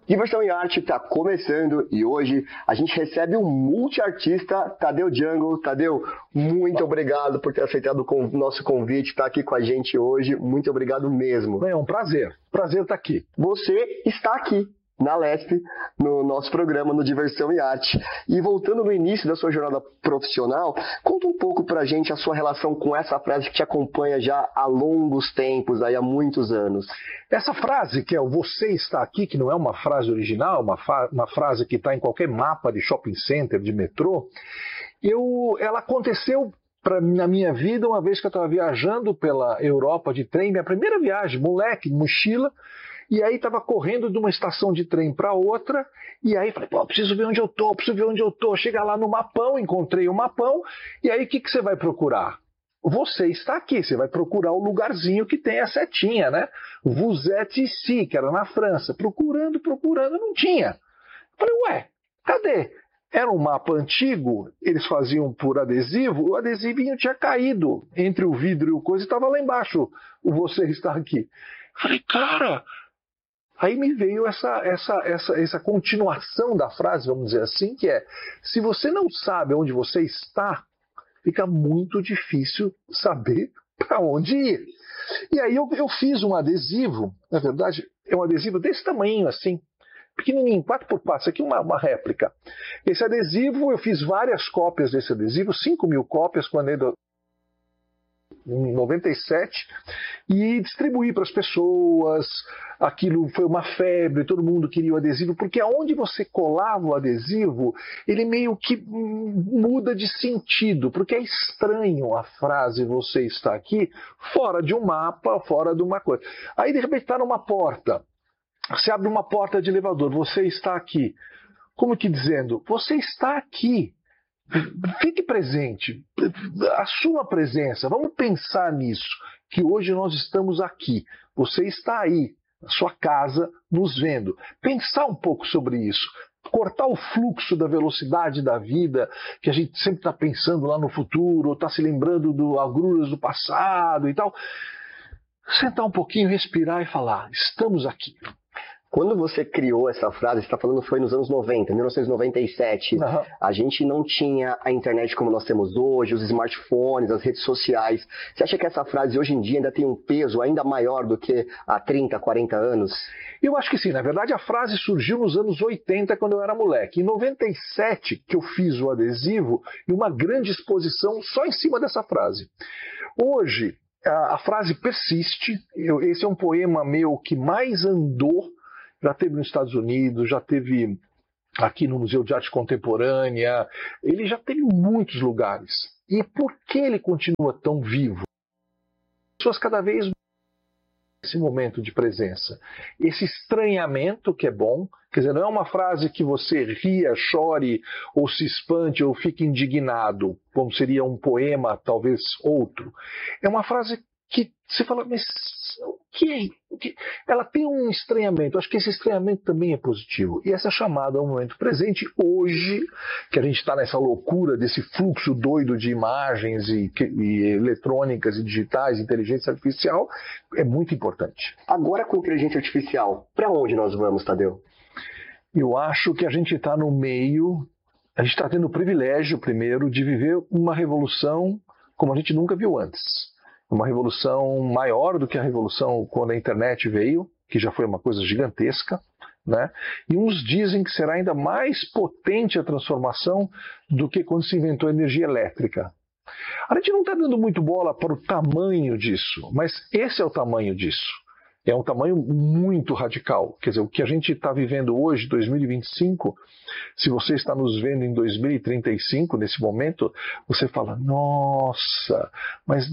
Diversão em Arte está começando e hoje a gente recebe um multiartista, Tadeu Jungle. Tadeu, muito obrigado por ter aceitado o nosso convite, estar aqui com a gente hoje. Muito obrigado mesmo. É um prazer estar aqui. Você está aqui na LESP, no nosso programa no Diversão e Arte. E voltando no início da sua jornada profissional, conta um pouco pra gente a sua relação com essa frase que te acompanha já há longos tempos, aí há muitos anos. Essa frase, que é o "você está aqui", que não é uma frase original, uma frase que está em qualquer mapa de shopping center, de metrô, ela aconteceu na minha vida uma vez que eu estava viajando pela Europa de trem, minha primeira viagem, moleque, mochila. E aí estava correndo de uma estação de trem para outra, e aí falei, preciso ver onde eu tô. Chega lá no mapão, encontrei o mapão, e aí o que você vai procurar? Você está aqui, você vai procurar o lugarzinho que tem a setinha, né? Vous êtes ici, que era na França. Procurando, não tinha. Falei, cadê? Era um mapa antigo, eles faziam por adesivo, o adesivinho tinha caído entre o vidro e o coisa, e estava lá embaixo, o "você está aqui". Falei, cara... Aí me veio essa continuação da frase, vamos dizer assim, que é: se você não sabe onde você está, fica muito difícil saber para onde ir. E aí eu fiz um adesivo, na verdade, é um adesivo desse tamanho assim, pequenininho, 4x4, aqui uma réplica. Esse adesivo, eu fiz várias cópias desse adesivo, 5.000 cópias quando em 97, e distribuí para as pessoas. Aquilo foi uma febre, todo mundo queria o adesivo, porque aonde você colava o adesivo, ele meio que muda de sentido, porque é estranho a frase "você está aqui", fora de um mapa, fora de uma coisa. Aí de repente está numa porta, você abre uma porta de elevador, "você está aqui", como que dizendo, você está aqui. Fique presente, assuma a presença, vamos pensar nisso, que hoje nós estamos aqui, você está aí, na sua casa, nos vendo. Pensar um pouco sobre isso, cortar o fluxo da velocidade da vida, que a gente sempre está pensando lá no futuro, ou está se lembrando do agruras do passado e tal. Sentar um pouquinho, respirar e falar, estamos aqui. Quando você criou essa frase, você está falando foi nos anos 90, 1997, Uhum. A gente não tinha a internet como nós temos hoje, os smartphones, as redes sociais. Você acha que essa frase hoje em dia ainda tem um peso ainda maior do que há 30, 40 anos? Eu acho que sim. Na verdade, a frase surgiu nos anos 80, quando eu era moleque. Em 97, que eu fiz o adesivo e uma grande exposição só em cima dessa frase. Hoje, a frase persiste. Esse é um poema meu que mais andou. Já teve nos Estados Unidos, já teve aqui no Museu de Arte Contemporânea, ele já teve em muitos lugares. E por que ele continua tão vivo? As pessoas cada vez mais esse momento de presença. Esse estranhamento que é bom, quer dizer, não é uma frase que você ria, chore, ou se espante, ou fique indignado, como seria um poema, talvez outro. É uma frase que você fala, mas o que é? Ela tem um estranhamento. Acho que esse estranhamento também é positivo. E essa chamada ao momento presente, hoje, que a gente está nessa loucura desse fluxo doido de imagens e eletrônicas e digitais, inteligência artificial, é muito importante. Agora, com inteligência artificial, para onde nós vamos, Tadeu? Eu acho que a gente está no meio, a gente está tendo o privilégio, primeiro, de viver uma revolução como a gente nunca viu antes. Uma revolução maior do que a revolução quando a internet veio, que já foi uma coisa gigantesca, né? E uns dizem que será ainda mais potente a transformação do que quando se inventou a energia elétrica. A gente não está dando muito bola para o tamanho disso, mas esse é o tamanho disso. É um tamanho muito radical. Quer dizer, o que a gente está vivendo hoje, 2025, se você está nos vendo em 2035, nesse momento, você fala, nossa, mas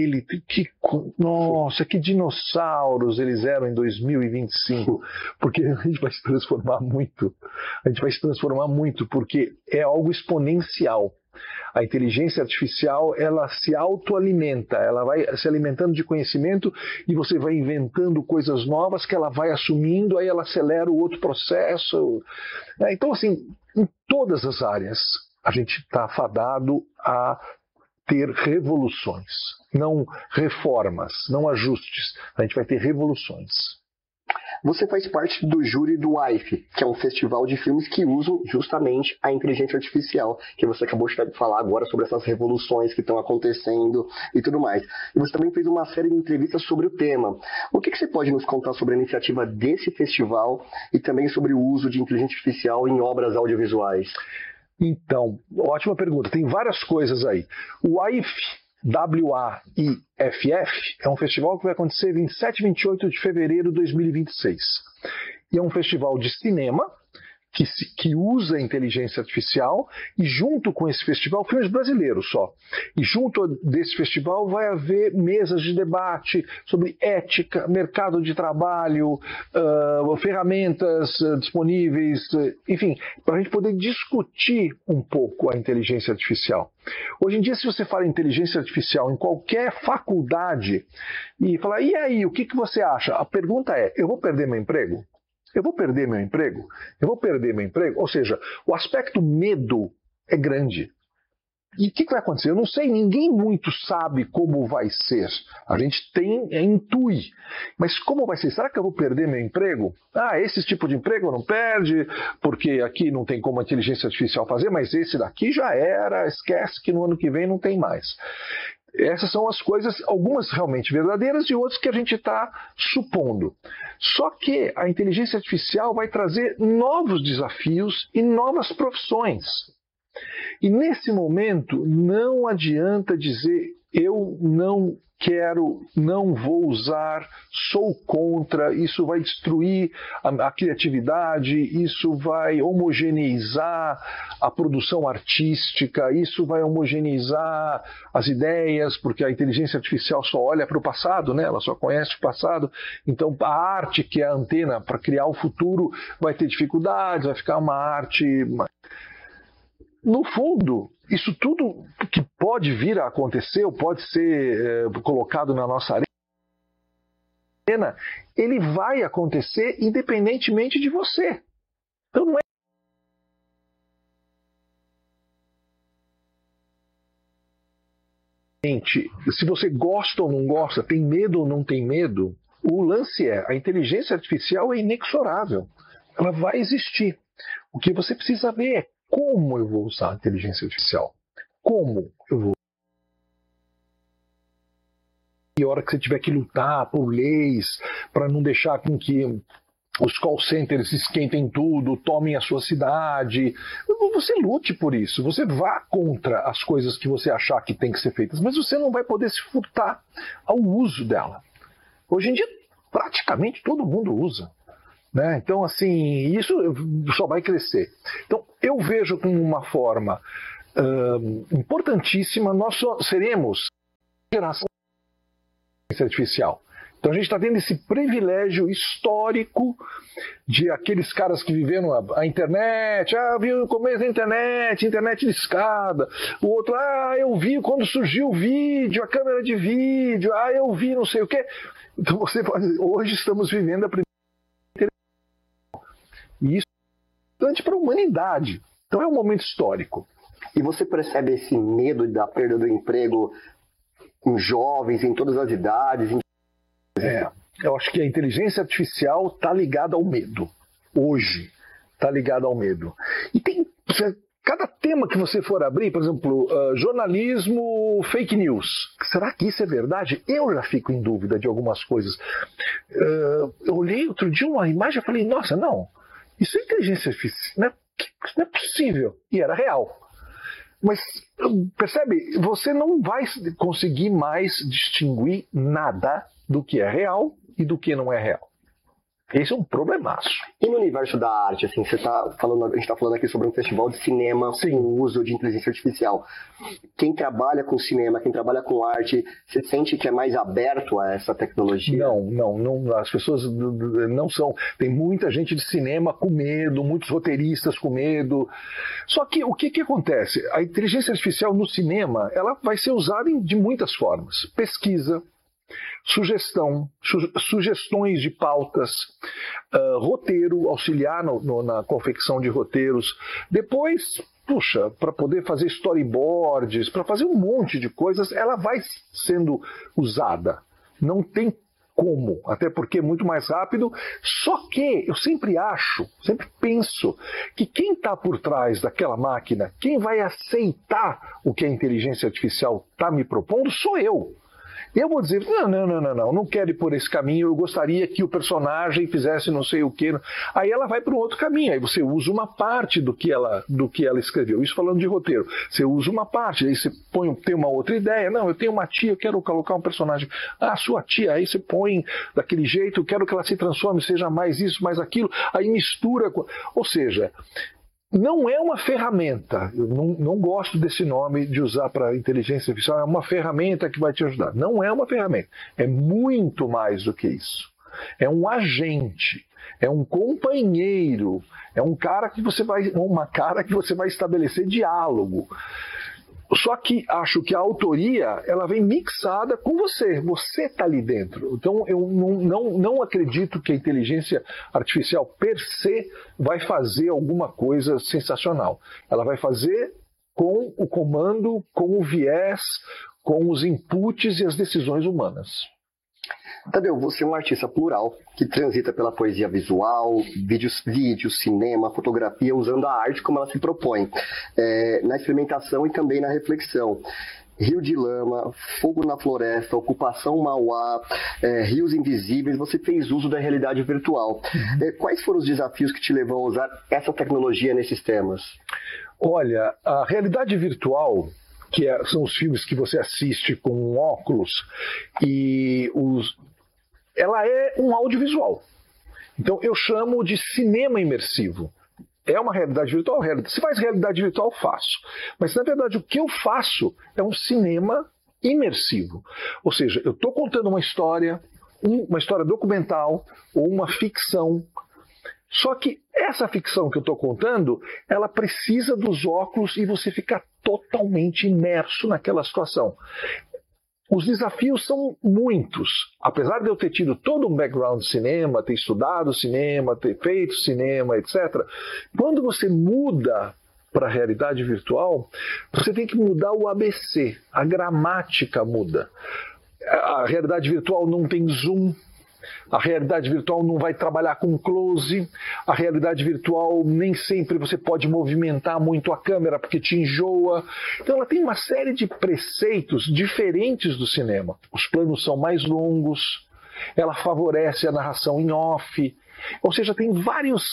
nossa, que dinossauros eles eram em 2025. Porque a gente vai se transformar muito. A gente vai se transformar muito, porque é algo exponencial. A inteligência artificial, ela se autoalimenta, ela vai se alimentando de conhecimento e você vai inventando coisas novas que ela vai assumindo, aí ela acelera o outro processo. Então, assim, em todas as áreas, a gente está fadado a ter revoluções, não reformas, não ajustes. A gente vai ter revoluções. Você faz parte do júri do WIFE, que é um festival de filmes que usam justamente a inteligência artificial, que você acabou de falar agora sobre essas revoluções que estão acontecendo e tudo mais. E você também fez uma série de entrevistas sobre o tema. O que você pode nos contar sobre a iniciativa desse festival e também sobre o uso de inteligência artificial em obras audiovisuais? Então, ótima pergunta. Tem várias coisas aí. O WIFE, WAIFF, é um festival que vai acontecer 27 e 28 de fevereiro de 2026. E é um festival de cinema que usa inteligência artificial e junto com esse festival, filmes brasileiros só. E junto desse festival vai haver mesas de debate sobre ética, mercado de trabalho, ferramentas disponíveis, enfim, para a gente poder discutir um pouco a inteligência artificial. Hoje em dia, se você fala em inteligência artificial em qualquer faculdade e falar, e aí, o que você acha? A pergunta é, eu vou perder meu emprego? Eu vou perder meu emprego? Eu vou perder meu emprego? Ou seja, o aspecto medo é grande. E o que vai acontecer? Eu não sei, ninguém muito sabe como vai ser. A gente intui. Mas como vai ser? Será que eu vou perder meu emprego? Esse tipo de emprego não perde, porque aqui não tem como a inteligência artificial fazer, mas esse daqui já era, esquece que no ano que vem não tem mais. Essas são as coisas, algumas realmente verdadeiras e outras que a gente está supondo. Só que a inteligência artificial vai trazer novos desafios e novas profissões. E nesse momento não adianta dizer eu não quero, não vou usar, sou contra, isso vai destruir a criatividade, isso vai homogeneizar a produção artística, isso vai homogeneizar as ideias, porque a inteligência artificial só olha para o passado, né? Ela só conhece o passado, então a arte, que é a antena para criar o futuro, vai ter dificuldades, vai ficar uma arte... No fundo, isso tudo que pode vir a acontecer, ou pode ser colocado na nossa arena, ele vai acontecer independentemente de você. Então não é se você gosta ou não gosta, tem medo ou não tem medo, o lance é, a inteligência artificial é inexorável. Ela vai existir. O que você precisa ver é como eu vou usar a inteligência artificial. Como eu vou. E a hora que você tiver que lutar por leis, para não deixar com que os call centers esquentem tudo, tomem a sua cidade, você lute por isso. Você vá contra as coisas que você achar que tem que ser feitas, mas você não vai poder se furtar ao uso dela. Hoje em dia, praticamente todo mundo usa. Né? Então, assim, isso só vai crescer. Então, eu vejo como uma forma importantíssima, nós seremos geração artificial. Então, a gente está tendo esse privilégio histórico de aqueles caras que viveram a internet, viu o começo da internet de escada. O outro, eu vi quando surgiu o vídeo, a câmera de vídeo, eu vi não sei o quê. Então, você pode dizer, hoje estamos vivendo a primeira. E isso é importante para a humanidade. Então é um momento histórico. E você percebe esse medo da perda do emprego em jovens, em todas as idades? Eu acho que a inteligência artificial está ligada ao medo. Hoje está ligada ao medo. E tem cada tema que você for abrir, por exemplo, jornalismo fake news. Será que isso é verdade? Eu já fico em dúvida de algumas coisas. Eu olhei outro dia uma imagem e falei, nossa, não. Isso é inteligência artificial, isso não é possível. E era real. Mas, percebe, você não vai conseguir mais distinguir nada do que é real e do que não é real. Esse é um problemaço. E no universo da arte, assim, a gente está falando aqui sobre um festival de cinema com o uso de inteligência artificial. Quem trabalha com cinema, quem trabalha com arte, você sente que é mais aberto a essa tecnologia? Não, as pessoas não são. Tem muita gente de cinema com medo, muitos roteiristas com medo. Só que o que acontece? A inteligência artificial no cinema, ela vai ser usada de muitas formas. Pesquisa, sugestões de pautas, roteiro, auxiliar na confecção de roteiros. Depois, para poder fazer storyboards, para fazer um monte de coisas, ela vai sendo usada. Não tem como, até porque é muito mais rápido, só que eu sempre penso que quem está por trás daquela máquina, quem vai aceitar o que a inteligência artificial está me propondo, sou eu. Eu vou dizer, não quero ir por esse caminho, eu gostaria que o personagem fizesse não sei o quê. Aí ela vai para um outro caminho, aí você usa uma parte do que ela escreveu. Isso falando de roteiro. Você usa uma parte, aí você tem uma outra ideia. Não, eu tenho uma tia, eu quero colocar um personagem. Ah, sua tia, aí você põe daquele jeito, eu quero que ela se transforme, seja mais isso, mais aquilo. Aí mistura. Ou seja, não é uma ferramenta, eu não gosto desse nome de usar para inteligência artificial, é uma ferramenta que vai te ajudar. Não é uma ferramenta, é muito mais do que isso. É um agente, é um companheiro, é uma cara que você vai estabelecer diálogo. Só que acho que a autoria ela vem mixada com você está ali dentro. Então eu não acredito que a inteligência artificial per se vai fazer alguma coisa sensacional. Ela vai fazer com o comando, com o viés, com os inputs e as decisões humanas. Tadeu, você é um artista plural que transita pela poesia visual, vídeo, cinema, fotografia, usando a arte como ela se propõe, na experimentação e também na reflexão. Rio de Lama, Fogo na Floresta, Ocupação Mauá, Rios Invisíveis, você fez uso da realidade virtual. Quais foram os desafios que te levou a usar essa tecnologia nesses temas? Olha, a realidade virtual, são os filmes que você assiste com óculos, ela é um audiovisual. Então eu chamo de cinema imersivo. É uma realidade virtual? Se faz realidade virtual, faço. Mas na verdade o que eu faço é um cinema imersivo. Ou seja, eu estou contando uma história documental ou uma ficção. Só que essa ficção que eu estou contando, ela precisa dos óculos e você fica totalmente imerso naquela situação. Os desafios são muitos. Apesar de eu ter tido todo um background de cinema, ter estudado cinema, ter feito cinema, etc., quando você muda para a realidade virtual, você tem que mudar o ABC. A gramática muda. A realidade virtual não tem zoom. A realidade virtual não vai trabalhar com close, a realidade virtual nem sempre você pode movimentar muito a câmera porque te enjoa. Então ela tem uma série de preceitos diferentes do cinema. Os planos são mais longos, ela favorece a narração em off, ou seja, tem vários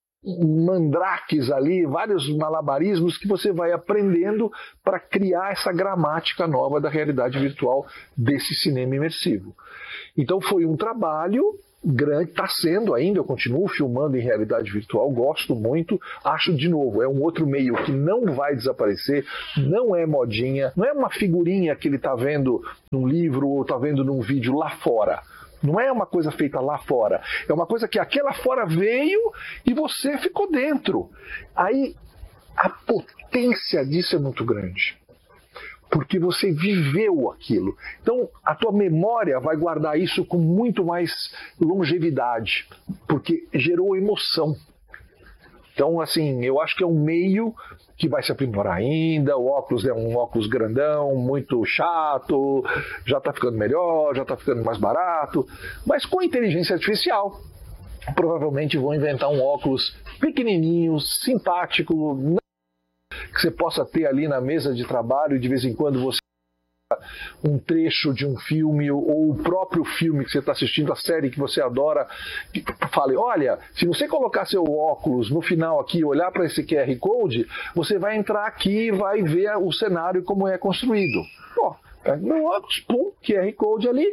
mandrakes ali, vários malabarismos que você vai aprendendo para criar essa gramática nova da realidade virtual desse cinema imersivo. Então foi um trabalho grande, está sendo ainda, eu continuo filmando em realidade virtual, gosto muito, acho de novo, é um outro meio que não vai desaparecer, não é modinha, não é uma figurinha que ele está vendo num livro ou está vendo num vídeo lá fora. Não é uma coisa feita lá fora, é uma coisa que aquela fora veio e você ficou dentro. Aí a potência disso é muito grande. Porque você viveu aquilo. Então, a tua memória vai guardar isso com muito mais longevidade, porque gerou emoção. Então, assim, eu acho que é um meio que vai se aprimorar ainda. O óculos é um óculos grandão, muito chato, já está ficando melhor, já está ficando mais barato. Mas com inteligência artificial, provavelmente vão inventar um óculos pequenininho, simpático, que você possa ter ali na mesa de trabalho e de vez em quando você um trecho de um filme ou o próprio filme que você está assistindo, a série que você adora, que fale, olha, se você colocar seu óculos no final aqui e olhar para esse QR Code, você vai entrar aqui e vai ver o cenário como é construído. Ó, meu óculos, pum, QR Code ali,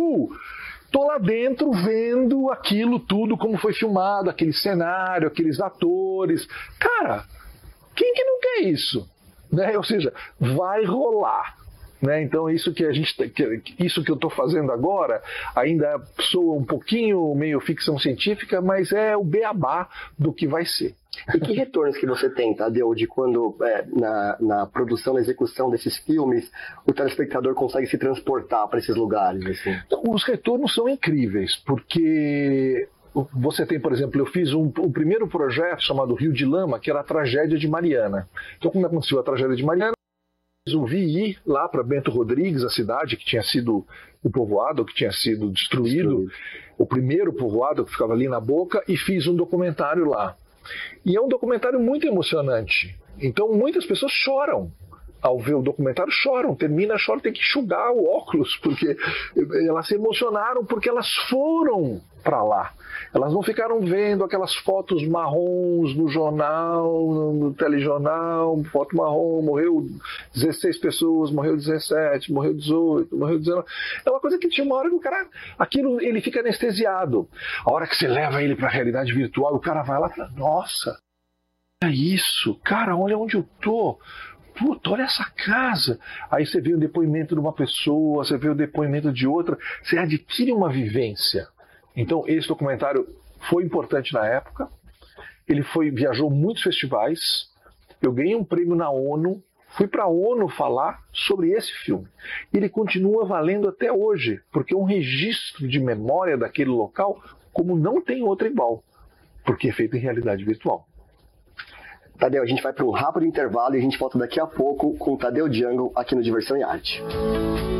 tô lá dentro vendo aquilo tudo, como foi filmado, aquele cenário, aqueles atores. Cara, quem que não quer isso? Né? Ou seja, vai rolar. Né? Então isso que eu estou fazendo agora ainda soa um pouquinho meio ficção científica, mas é o beabá do que vai ser. E que retornos que você tem, Tadeu, de quando na produção, na execução desses filmes, o telespectador consegue se transportar para esses lugares? Assim? Então, os retornos são incríveis, porque você tem, por exemplo, eu fiz um primeiro projeto chamado Rio de Lama, que era a tragédia de Mariana. Então, como aconteceu a tragédia de Mariana? resolvi ir lá para Bento Rodrigues, a cidade que tinha sido o povoado, que tinha sido destruído, o primeiro povoado que ficava ali na Boca, e fiz um documentário lá. E é um documentário muito emocionante. Então muitas pessoas choram. Ao ver o documentário, choram, choram, tem que enxugar o óculos, porque elas se emocionaram porque elas foram para lá. Elas não ficaram vendo aquelas fotos marrons no jornal, no telejornal, foto marrom, morreu 16 pessoas, morreu 17, morreu 18, morreu 19. É uma coisa que tinha uma hora que o cara, aquilo, ele fica anestesiado. A hora que você leva ele para a realidade virtual, o cara vai lá e fala, nossa, é isso, cara, olha onde eu tô. Puta, olha essa casa. Aí você vê o depoimento de uma pessoa, você vê o depoimento de outra, você adquire uma vivência. Então, esse documentário foi importante na época. Ele viajou muitos festivais. Eu ganhei um prêmio na ONU. Fui para a ONU falar sobre esse filme. Ele continua valendo até hoje, porque é um registro de memória daquele local como não tem outro igual, porque é feito em realidade virtual. Tadeu, a gente vai para um rápido intervalo e a gente volta daqui a pouco com o Tadeu Jungle aqui no Diversão e Arte.